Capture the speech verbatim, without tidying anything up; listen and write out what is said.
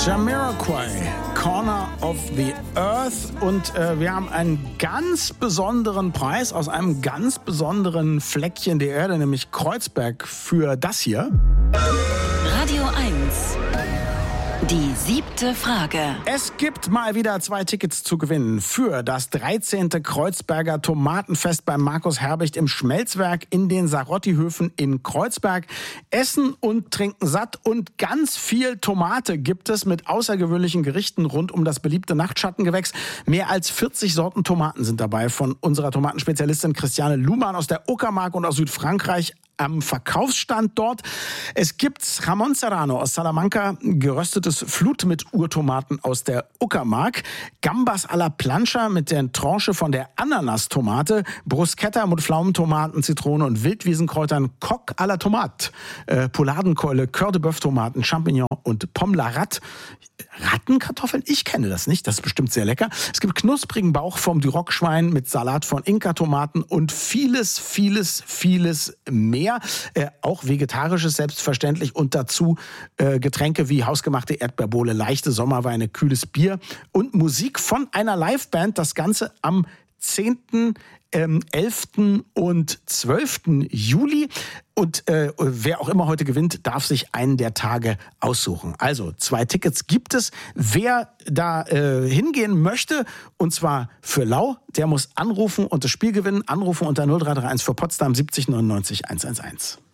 Jamiroquai, Corner of the Earth. Und äh, wir haben einen ganz besonderen Preis aus einem ganz besonderen Fleckchen der Erde, nämlich Kreuzberg, für das hier. Radio eins. Die siebte Frage. Es gibt mal wieder zwei Tickets zu gewinnen für das dreizehnte Kreuzberger Tomatenfest bei Markus Herbicht im Schmelzwerk in den Sarotti-Höfen in Kreuzberg. Essen und trinken satt und ganz viel Tomate gibt es mit außergewöhnlichen Gerichten rund um das beliebte Nachtschattengewächs. Mehr als vierzig Sorten Tomaten sind dabei von unserer Tomatenspezialistin Christiane Luhmann aus der Uckermark und aus Südfrankreich am Verkaufsstand dort. Es gibt Jamón Serrano aus Salamanca, geröstetes Flut mit Urtomaten aus der Uckermark, Gambas à la Plancha mit der Tranche von der Ananastomate, Bruschetta mit Pflaumentomaten, Zitrone und Wildwiesenkräutern, Coq à la Tomate, äh, Pouladenkeule, Cœur de Bœuf Tomaten, Champignon und Pomme la Rat. Rattenkartoffeln? Ich kenne das nicht, das ist bestimmt sehr lecker. Es gibt knusprigen Bauch vom Duroc-Schwein mit Salat von Inka-Tomaten und vieles, vieles, vieles mehr. Äh, auch vegetarisches selbstverständlich und dazu äh, Getränke wie hausgemachte Erdbeerbohle, leichte Sommerweine, kühles Bier und Musik von einer Liveband. Das Ganze am zehnten, elften und zwölften Juli. Und äh, wer auch immer heute gewinnt, darf sich einen der Tage aussuchen. Also zwei Tickets gibt es. Wer da äh, hingehen möchte, und zwar für Lau, der muss anrufen und das Spiel gewinnen. Anrufen unter null drei drei eins für Potsdam siebzig neunundneunzig hundertelf.